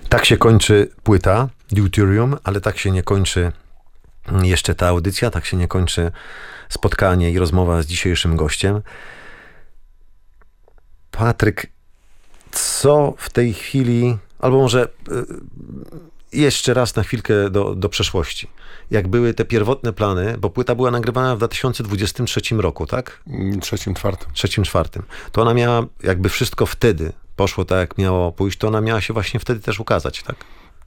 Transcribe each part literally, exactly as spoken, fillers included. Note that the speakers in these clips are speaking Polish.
Tak się kończy płyta Deuterium, ale tak się nie kończy jeszcze ta audycja, tak się nie kończy spotkanie i rozmowa z dzisiejszym gościem. Patryk, co w tej chwili, albo może jeszcze raz na chwilkę do, do przeszłości. Jak były te pierwotne plany, bo płyta była nagrywana w dwa tysiące dwudziestym trzecim roku, tak? Trzecim, czwartym. Trzecim, czwartym. To ona miała, jakby wszystko wtedy poszło tak, jak miało pójść, to ona miała się właśnie wtedy też ukazać, tak?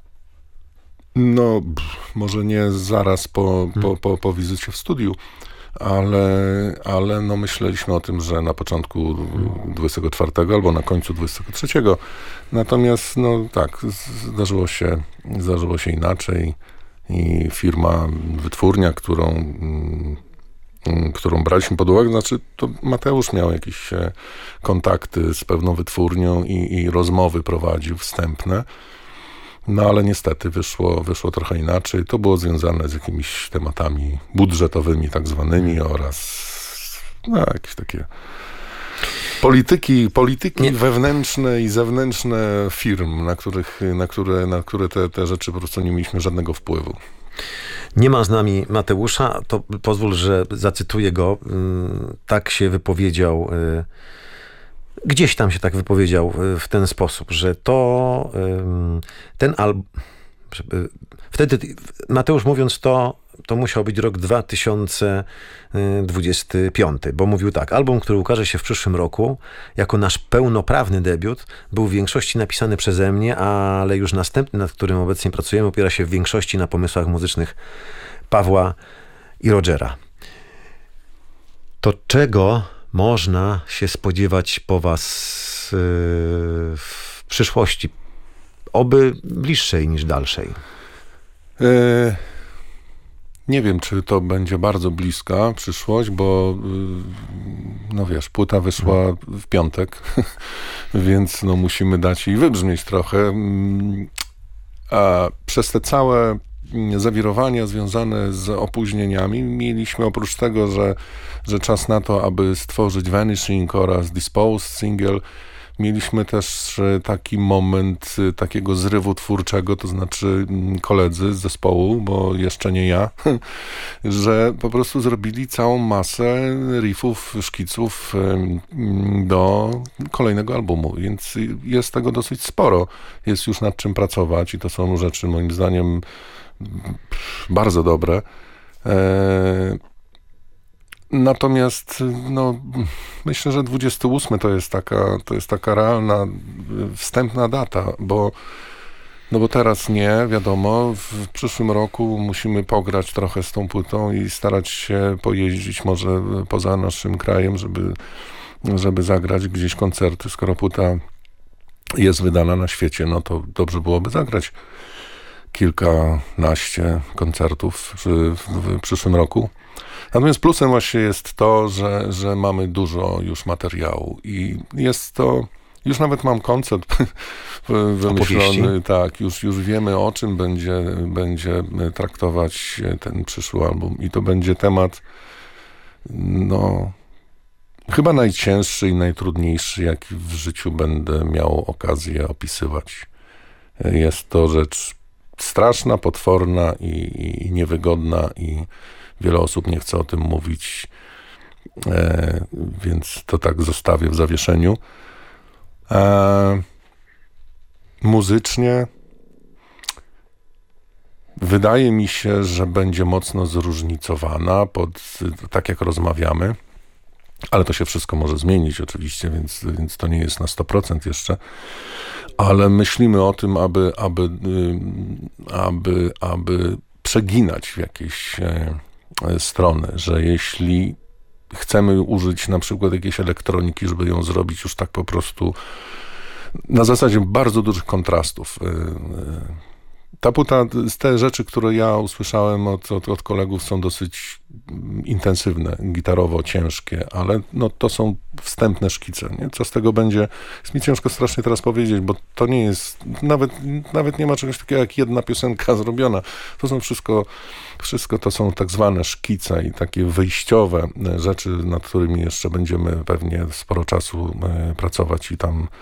No, może nie zaraz po, po, po, po wizycie w studiu, ale, ale no myśleliśmy o tym, że na początku dwudziestego czwartego albo na końcu dwudziestego trzeciego. Natomiast, no tak, zdarzyło się, zdarzyło się inaczej i firma, wytwórnia, którą, którą braliśmy pod uwagę, znaczy to Mateusz miał jakieś kontakty z pewną wytwórnią i, i rozmowy prowadził wstępne. No ale niestety wyszło, wyszło trochę inaczej. To było związane z jakimiś tematami budżetowymi tak zwanymi oraz no, jakieś takie polityki, polityki nie. wewnętrzne i zewnętrzne firm, na, których, na które, na które te, te rzeczy po prostu nie mieliśmy żadnego wpływu. Nie ma z nami Mateusza, to pozwól, że zacytuję go. Tak się wypowiedział, gdzieś tam się tak wypowiedział w ten sposób, że to ten album, wtedy Mateusz mówiąc to, to musiał być rok dwa tysiące dwudziesty piąty, bo mówił tak: album, który ukaże się w przyszłym roku jako nasz pełnoprawny debiut, był w większości napisany przeze mnie, ale już następny, nad którym obecnie pracujemy, opiera się w większości na pomysłach muzycznych Pawła i Rogera. To czego można się spodziewać po was w przyszłości? Oby bliższej niż dalszej. E, nie wiem, czy to będzie bardzo bliska przyszłość, bo no wiesz, płyta wyszła w piątek, więc no musimy dać jej wybrzmieć trochę. A przez te całe zawirowania związane z opóźnieniami mieliśmy, oprócz tego, że, że czas na to, aby stworzyć Vanishing oraz Disposed single, mieliśmy też taki moment takiego zrywu twórczego, to znaczy koledzy z zespołu, bo jeszcze nie ja, że po prostu zrobili całą masę riffów, szkiców do kolejnego albumu, więc jest tego dosyć sporo. Jest już nad czym pracować i to są rzeczy moim zdaniem bardzo dobre. Natomiast no, myślę, że dwudziesty ósmy to jest taka, to jest taka realna, wstępna data, bo, no bo teraz nie, wiadomo, w przyszłym roku musimy pograć trochę z tą płytą i starać się pojeździć może poza naszym krajem, żeby, żeby zagrać gdzieś koncerty. Skoro płyta jest wydana na świecie, no to dobrze byłoby zagrać kilkanaście koncertów w, w przyszłym roku. Natomiast plusem właśnie jest to, że, że mamy dużo już materiału i jest to, już nawet mam koncept wymyślony, tak, już, już wiemy, o czym będzie, będzie traktować ten przyszły album i to będzie temat, no, chyba najcięższy i najtrudniejszy, jaki w życiu będę miał okazję opisywać. Jest to rzecz straszna, potworna i, i niewygodna i wiele osób nie chce o tym mówić, e, więc to tak zostawię w zawieszeniu. E, muzycznie wydaje mi się, że będzie mocno zróżnicowana, pod, tak jak rozmawiamy, ale to się wszystko może zmienić oczywiście, więc, więc to nie jest na sto procent jeszcze. Ale myślimy o tym, aby, aby, aby, aby przeginać w jakieś strony, że jeśli chcemy użyć na przykład jakiejś elektroniki, żeby ją zrobić już tak po prostu na zasadzie bardzo dużych kontrastów. Ta płyta, te rzeczy, które ja usłyszałem od, od, od kolegów, są dosyć intensywne, gitarowo, ciężkie, ale no, to są wstępne szkice. Nie? Co z tego będzie? Jest mi ciężko strasznie teraz powiedzieć, bo to nie jest, nawet, nawet nie ma czegoś takiego jak jedna piosenka zrobiona. To są wszystko, wszystko to są tak zwane szkice i takie wyjściowe rzeczy, nad którymi jeszcze będziemy pewnie sporo czasu pracować i tam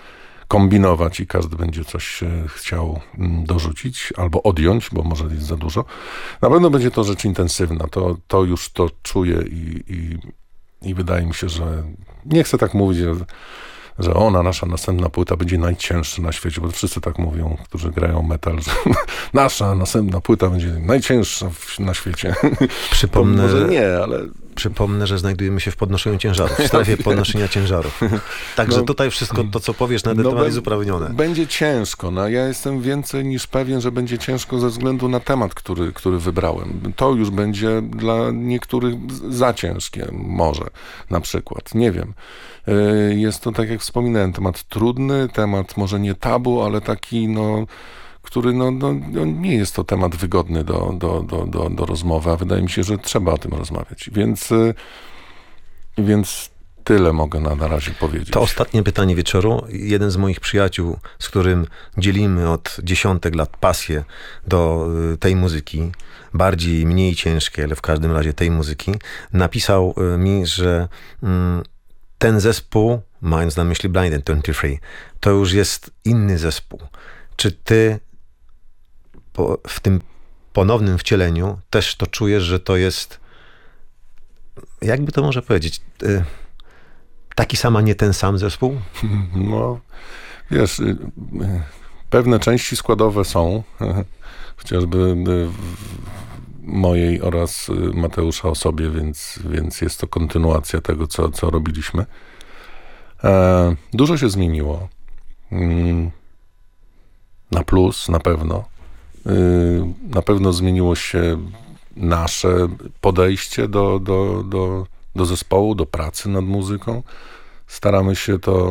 kombinować i każdy będzie coś chciał dorzucić albo odjąć, bo może jest za dużo. Na pewno będzie to rzecz intensywna. To, to już to czuję i, i, i wydaje mi się, że nie chcę tak mówić, że, że ona, nasza następna płyta będzie najcięższa na świecie, bo wszyscy tak mówią, którzy grają metal, że nasza następna płyta będzie najcięższa w, na świecie. Przypomnę, może nie, ale... Przypomnę, że znajdujemy się w podnoszeniu ciężarów, w strefie podnoszenia ciężarów. Także no, tutaj wszystko to, co powiesz na ten no, temat jest uzupełnione. Będzie ciężko. No, ja jestem więcej niż pewien, że będzie ciężko ze względu na temat, który, który wybrałem. To już będzie dla niektórych za ciężkie, może na przykład. Nie wiem. Jest to, tak jak wspominałem, temat trudny, temat może nie tabu, ale taki, no, który no, no, no nie jest to temat wygodny do, do, do, do, do rozmowy, a wydaje mi się, że trzeba o tym rozmawiać. Więc, więc tyle mogę na, na razie powiedzieć. To ostatnie pytanie wieczoru. Jeden z moich przyjaciół, z którym dzielimy od dziesiątek lat pasję do tej muzyki, bardziej i mniej ciężkiej, ale w każdym razie tej muzyki, napisał mi, że mm, ten zespół, mając na myśli Blind and dwadzieścia trzy, to już jest inny zespół. Czy ty po, w tym ponownym wcieleniu też to czujesz, że to jest, jakby to może powiedzieć, y, taki sam, a nie ten sam zespół? No, wiesz, y, pewne części składowe są, chociażby mojej oraz Mateusza osobie, więc, więc jest to kontynuacja tego, co, co robiliśmy. E, dużo się zmieniło. Mm, na plus, na pewno. Y, na pewno zmieniło się nasze podejście do, do, do, do zespołu, do pracy nad muzyką. Staramy się to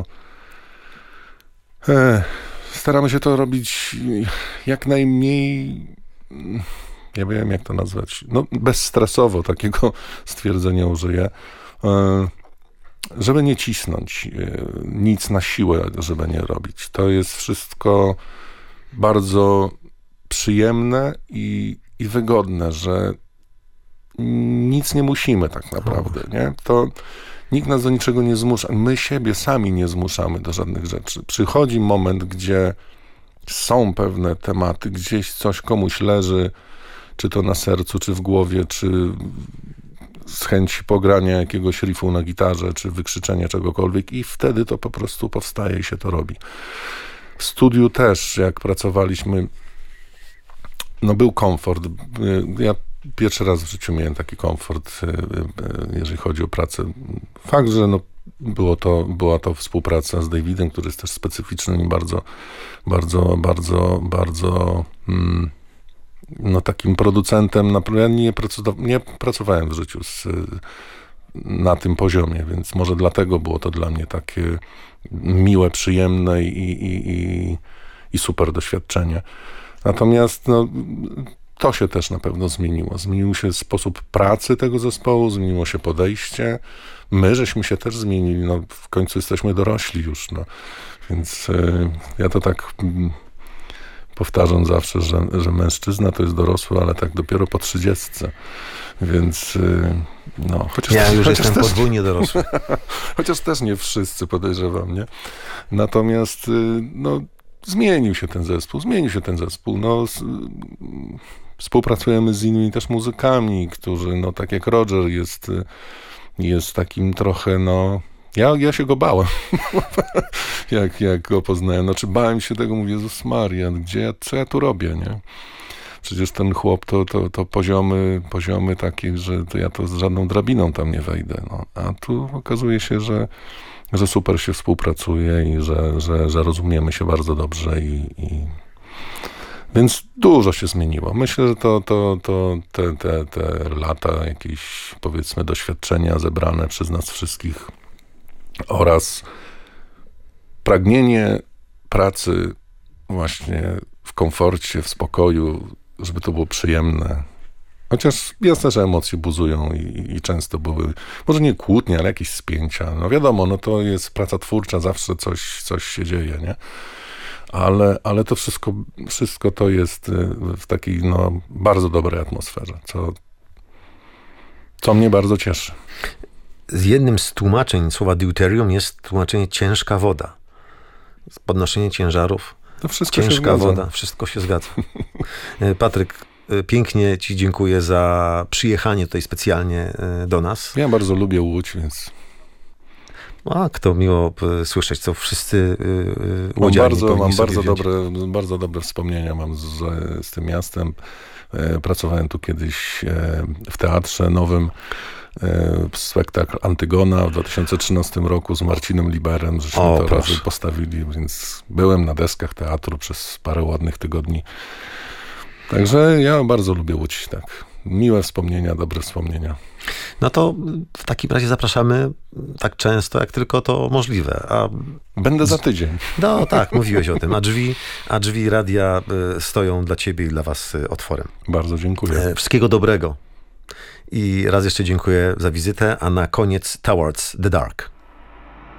e, staramy się to robić jak najmniej, ja wiem jak to nazwać, no bezstresowo, takiego stwierdzenia użyję, e, żeby nie cisnąć, e, nic na siłę, żeby nie robić. To jest wszystko bardzo przyjemne i, i wygodne, że nic nie musimy tak naprawdę, nie? To nikt nas do niczego nie zmusza. My siebie sami nie zmuszamy do żadnych rzeczy. Przychodzi moment, gdzie są pewne tematy, gdzieś coś komuś leży, czy to na sercu, czy w głowie, czy z chęci pogrania jakiegoś riffu na gitarze, czy wykrzyczenia czegokolwiek i wtedy to po prostu powstaje i się to robi. W studiu też, jak pracowaliśmy, no był komfort. Ja pierwszy raz w życiu miałem taki komfort, jeżeli chodzi o pracę. Fakt, że no było to, była to współpraca z Davidem, który jest też specyficznym i bardzo, bardzo, bardzo, bardzo mm, no takim producentem. Ja nie, pracowa- nie pracowałem w życiu z, na tym poziomie, więc może dlatego było to dla mnie takie miłe, przyjemne i, i, i, i super doświadczenie. Natomiast no, to się też na pewno zmieniło. Zmienił się sposób pracy tego zespołu, zmieniło się podejście. My żeśmy się też zmienili. No, w końcu jesteśmy dorośli już. No. Więc y, ja to tak y, powtarzam zawsze, że, że mężczyzna to jest dorosły, ale tak dopiero po trzydziestce. Więc y, no. Chociaż, ja już chociaż jestem też, podwójnie dorosły. Chociaż też nie wszyscy, podejrzewam, nie? Natomiast y, no zmienił się ten zespół, zmienił się ten zespół. No, z, współpracujemy z innymi też muzykami, którzy, no tak jak Roger jest, jest takim trochę, no, ja, ja się go bałem, jak, jak go poznałem. Znaczy bałem się tego, mówię, Jezus Maria, gdzie ja, co ja tu robię, nie? Przecież ten chłop to, to, to poziomy, poziomy takie, że to ja to z żadną drabiną tam nie wejdę. No. A tu okazuje się, że że super się współpracuje i że, że, że rozumiemy się bardzo dobrze i, i... więc dużo się zmieniło. Myślę, że to, to, to te, te, te lata, jakieś powiedzmy doświadczenia zebrane przez nas wszystkich oraz pragnienie pracy właśnie w komforcie, w spokoju, żeby to było przyjemne. Chociaż jasne, że emocje buzują i, i często były, może nie kłótnie, ale jakieś spięcia. No wiadomo, no to jest praca twórcza, zawsze coś, coś się dzieje, nie? Ale, ale to wszystko, wszystko to jest w takiej, no, bardzo dobrej atmosferze, co, co mnie bardzo cieszy. Z jednym z tłumaczeń słowa deuterium jest tłumaczenie ciężka woda. podnoszenie ciężarów, To wszystko się ciężka zgadza. woda, wszystko się zgadza. Patryk, pięknie ci dziękuję za przyjechanie tutaj specjalnie do nas. Ja bardzo lubię Łódź, więc A, kto miło y, słyszeć, co wszyscy y, mam łodzianie bardzo, powinni mam sobie bardzo wziąć. dobre, bardzo dobre wspomnienia mam z, z tym miastem. E, Pracowałem tu kiedyś e, w teatrze nowym, e, spektakl Antygona w dwa tysiące trzynastym roku z Marcinem Liberem, żeśmy O, to proszę. razem postawili, więc byłem na deskach teatru przez parę ładnych tygodni. Także ja bardzo lubię Łódź, tak. Miłe wspomnienia, dobre wspomnienia. No to w takim razie zapraszamy tak często, jak tylko to możliwe. A Będę za tydzień. no tak, mówiłeś o tym. A drzwi, a drzwi radia y, stoją dla ciebie i dla was y, otworem. Bardzo dziękuję. E, Wszystkiego dobrego. I raz jeszcze dziękuję za wizytę, a na koniec Towards the Dark.